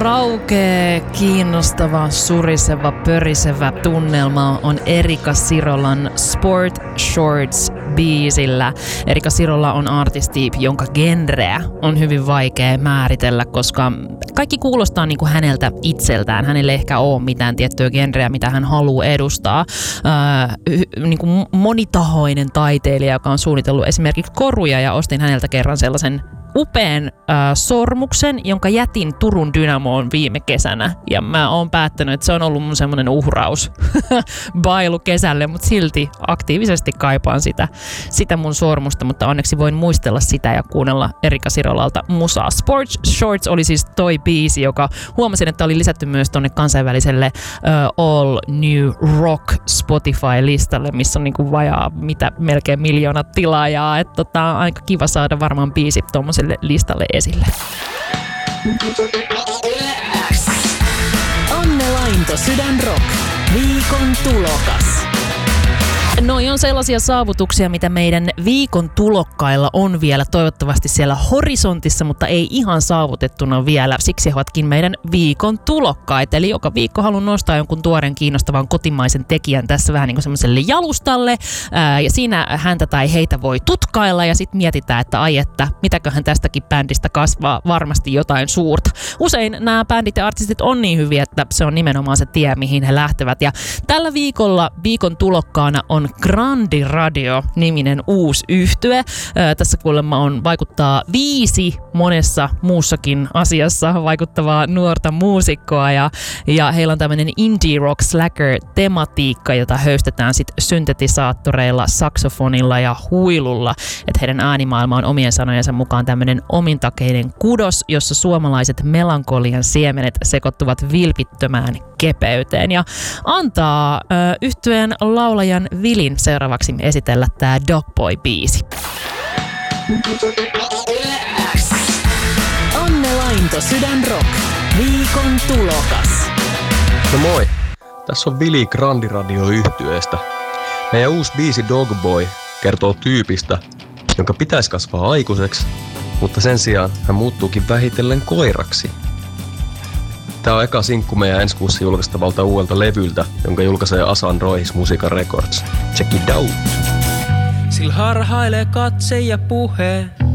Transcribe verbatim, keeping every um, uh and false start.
Raukee, kiinnostava, suriseva, pörisevä tunnelma on Erika Sirolan Sport Shorts biisillä. Erika Sirola on artisti, jonka genreä on hyvin vaikea määritellä, koska kaikki kuulostaa niin kuin häneltä itseltään. Hänelle ei ehkä ole mitään tiettyä genreä, mitä hän haluaa edustaa. Öö, niin kuin monitahoinen taiteilija, joka on suunnitellut esimerkiksi koruja, ja ostin häneltä kerran sellaisen upean äh, sormuksen, jonka jätin Turun Dynamoon viime kesänä. Ja mä oon päättänyt, että se on ollut mun semmonen uhraus bailu kesälle, mutta silti aktiivisesti kaipaan sitä, sitä mun sormusta, mutta onneksi voin muistella sitä ja kuunnella Erika Sirolalta musaa. Sports Shorts oli siis toi biisi, joka huomasin, että oli lisätty myös tonne kansainväliselle uh, All New Rock Spotify-listalle, missä on niinku vajaa mitä melkein miljoona tilaajaa. Että tota, aika kiva saada varmaan biisi tommoselle listalle esille. Anne Lainto, Sydän Rock. Viikon tulokas. Noi on sellaisia saavutuksia, mitä meidän viikon tulokkailla on vielä toivottavasti siellä horisontissa, mutta ei ihan saavutettuna vielä. Siksi he ovatkin meidän viikon tulokkaita. Eli joka viikko haluan nostaa jonkun tuoren kiinnostavan kotimaisen tekijän tässä vähän niin kuin semmoiselle jalustalle. Ää, ja siinä häntä tai heitä voi tutkailla ja sitten mietitään, että ai että, mitäköhän tästäkin bändistä kasvaa, varmasti jotain suurta. Usein nämä bändit ja artistit on niin hyviä, että se on nimenomaan se tie, mihin he lähtevät. Ja tällä viikolla viikon tulokkaana on Grandi Radio-niminen uusi yhtye. Ää, tässä kuulemma on vaikuttaa viisi monessa muussakin asiassa vaikuttavaa nuorta muusikkoa ja, ja heillä on tämmöinen indie rock slacker tematiikka, jota höystetään sit syntetisaattoreilla, saksofonilla ja huilulla. Et heidän äänimaailma on omien sanojensa mukaan tämmöinen omintakeinen kudos, jossa suomalaiset melankolian siemenet sekoittuvat vilpittömään kepeyteen ja antaa ö, yhtyeen laulajan Vilin seuraavaksi esitellä tää Dogboy-biisi. Anne Lainto, Sydän Rock. Viikon tulokas. No moi, tässä on Vili Grandi Radio-yhtyeestä. Meidän uusi biisi Dogboy kertoo tyypistä, jonka pitäisi kasvaa aikuiseksi, mutta sen sijaan hän muuttuukin vähitellen koiraksi. Tää on eka sinkku meidän ensi kuussa julkaistavalta uudelta levyltä, jonka julkaisee Asan Roihis Musiikan Records. Check it out! Sillä harhailee katse ja puhe,